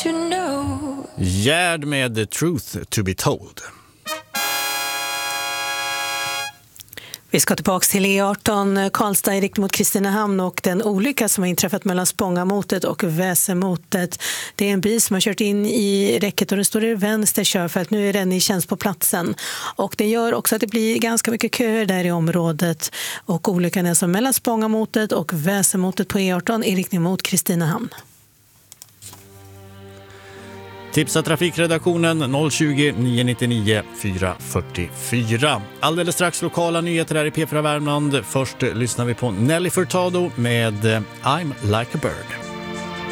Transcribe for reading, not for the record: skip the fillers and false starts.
you know. Gerd med The Truth to be told. Vi ska tillbaka till E18 Karlstad i riktning mot Kristinehamn och den olycka som har inträffat mellan Spångamotet och Väsemotet. Det är en bil som har kört in i räcket och det står i vänster körfält. Nu är den i tjänst på platsen. Och det gör också att det blir ganska mycket köer där i området. Och olyckan är alltså mellan Spångamotet och Väsemotet på E18 i riktning mot Kristinehamn. Tipsa trafikredaktionen 020 999 444. Alldeles strax lokala nyheter här i P4 Värmland. Först lyssnar vi på Nelly Furtado med I'm like a bird.